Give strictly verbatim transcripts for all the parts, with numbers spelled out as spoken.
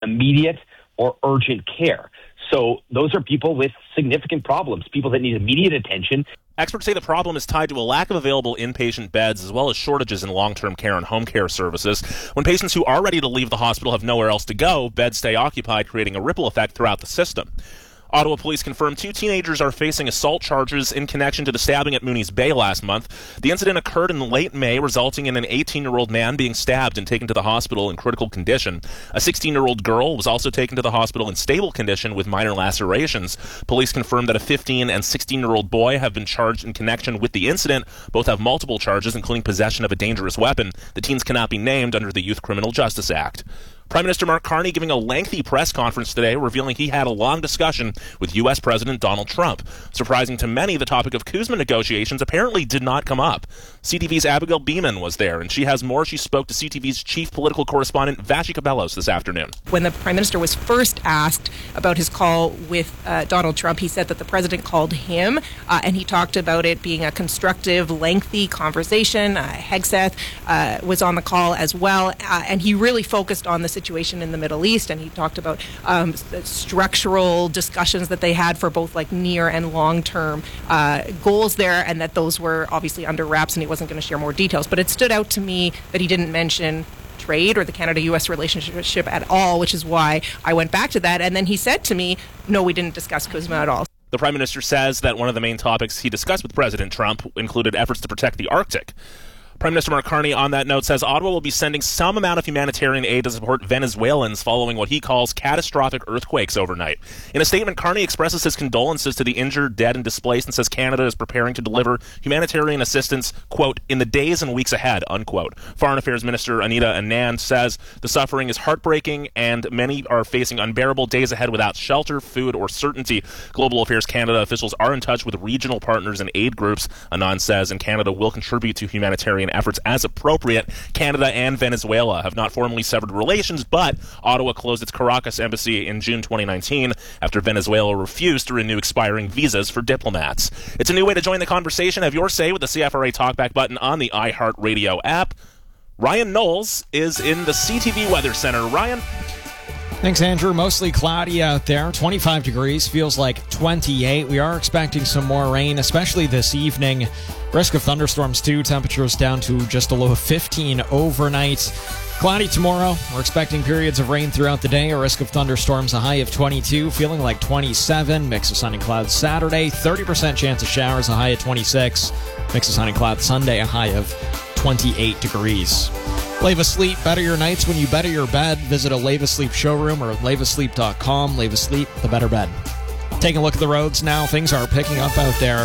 immediate or urgent care. So those are people with significant problems, people that need immediate attention. Experts say the problem is tied to a lack of available inpatient beds as well as shortages in long-term care and home care services. When patients who are ready to leave the hospital have nowhere else to go, beds stay occupied, creating a ripple effect throughout the system. Ottawa police confirmed two teenagers are facing assault charges in connection to the stabbing at Mooney's Bay last month. The incident occurred in late May, resulting in an eighteen-year-old man being stabbed and taken to the hospital in critical condition. A sixteen-year-old girl was also taken to the hospital in stable condition with minor lacerations. Police confirmed that a fifteen- and sixteen-year-old boy have been charged in connection with the incident. Both have multiple charges, including possession of a dangerous weapon. The teens cannot be named under the Youth Criminal Justice Act. Prime Minister Mark Carney giving a lengthy press conference today, revealing he had a long discussion with U S President Donald Trump. Surprising to many, the topic of CUSMA negotiations apparently did not come up. C T V's Abigail Beeman was there, and she has more. She spoke to C T V's chief political correspondent, Vassy Kabelos, this afternoon. When the Prime Minister was first asked about his call with uh, Donald Trump, he said that the President called him, uh, and he talked about it being a constructive, lengthy conversation. Uh, Hegseth uh, was on the call as well, uh, and he really focused on the situation in the Middle East, and he talked about um, structural discussions that they had for both like near and long-term uh, goals there, and that those were obviously under wraps, and he wasn't going to share more details. But it stood out to me that he didn't mention trade or the Canada-U S relationship at all, which is why I went back to that. And then he said to me, no, we didn't discuss CUSMA at all. The Prime Minister says that one of the main topics he discussed with President Trump included efforts to protect the Arctic. Prime Minister Mark Carney on that note says Ottawa will be sending some amount of humanitarian aid to support Venezuelans following what he calls catastrophic earthquakes overnight. In a statement, Carney expresses his condolences to the injured, dead, and displaced and says Canada is preparing to deliver humanitarian assistance, quote, in the days and weeks ahead, unquote. Foreign Affairs Minister Anita Anand says the suffering is heartbreaking and many are facing unbearable days ahead without shelter, food, or certainty. Global Affairs Canada officials are in touch with regional partners and aid groups, Anand says, and Canada will contribute to humanitarian efforts as appropriate. Canada and Venezuela have not formally severed relations, but Ottawa closed its Caracas embassy in June twenty nineteen after Venezuela refused to renew expiring visas for diplomats. It's a new way to join the conversation. Have your say with the C F R A Talkback button on the iHeartRadio app. Ryan Knowles is in the C T V Weather Center. Ryan? Thanks, Andrew. Mostly cloudy out there. twenty-five degrees, feels like twenty-eight. We are expecting some more rain, especially this evening. Risk of thunderstorms, too. Temperatures down to just a low of fifteen overnight. Cloudy tomorrow. We're expecting periods of rain throughout the day. A risk of thunderstorms, a high of twenty-two, feeling like twenty-seven. Mix of sun and clouds Saturday. thirty percent chance of showers, a high of twenty-six. Mix of sun and clouds Sunday, a high of twenty-eight degrees. Leva Sleep. Better your nights when you better your bed. Visit a Leva Sleep showroom or leva sleep dot com. Leva Sleep, the better bed. Taking a look at the roads now. Things are picking up out there.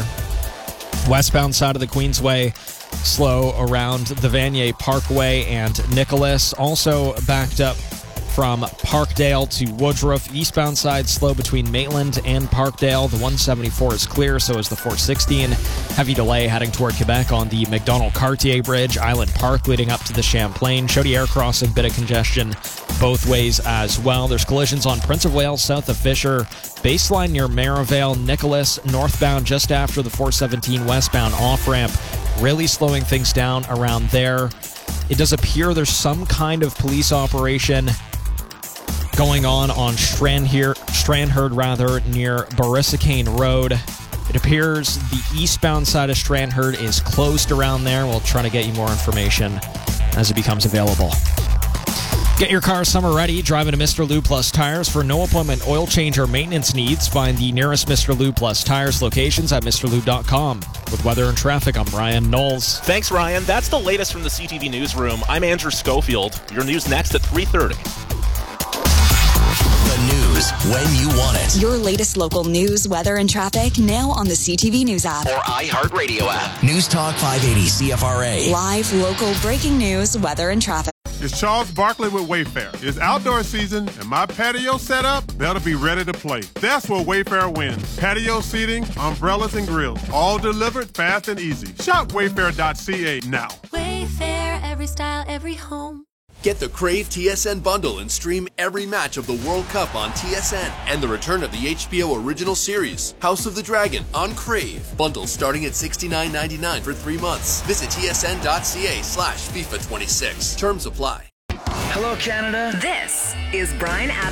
Westbound side of the Queensway, slow around the Vanier Parkway and Nicholas. Also backed up from Parkdale to Woodruff. Eastbound side slow between Maitland and Parkdale. The one seventy-four is clear, so is the four sixteen. Heavy delay heading toward Quebec on the McDonald-Cartier Bridge. Island Park leading up to the Champlain. Chaudière Crossing, bit of congestion both ways as well. There's collisions on Prince of Wales south of Fisher. Baseline near Merivale. Nicholas northbound just after the four seventeen westbound off-ramp. Really slowing things down around there. It does appear there's some kind of police operation going on on Strandher, Strandherd rather, near Borrisicane Road. It appears the eastbound side of Strandherd is closed around there. We'll try to get you more information as it becomes available. Get your car summer ready. Driving to Mister Lube Plus Tires for no appointment oil change or maintenance needs. Find the nearest Mister Lube Plus Tires locations at Mr Lube dot com. With weather and traffic, I'm Ryan Knowles. Thanks, Ryan. That's the latest from the C T V Newsroom. I'm Andrew Schofield. Your news next at three thirty. The news when you want it. Your latest local news, weather, and traffic now on the C T V News app. Or iHeartRadio app. News Talk five eighty C F R A. Live, local, breaking news, weather, and traffic. It's Charles Barkley with Wayfair. It's outdoor season, and my patio set up better be ready to play. That's where Wayfair wins. Patio seating, umbrellas, and grills. All delivered fast and easy. Shop wayfair dot c a now. Wayfair, every style, every home. Get the Crave T S N bundle and stream every match of the World Cup on T S N and the return of the H B O original series, House of the Dragon, on Crave. Bundles starting at sixty-nine ninety-nine for three months. Visit T S N dot c a slash FIFA twenty-six. Terms apply. Hello, Canada. This is Brian Adams.